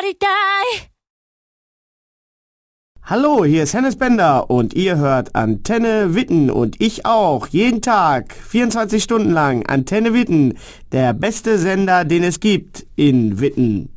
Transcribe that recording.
りたい。 Hallo, hier ist Hennes Bender und ihr hört Antenne Witten und ich auch, jeden Tag, 24 Stunden lang, Antenne Witten, der beste Sender, den es gibt in Witten.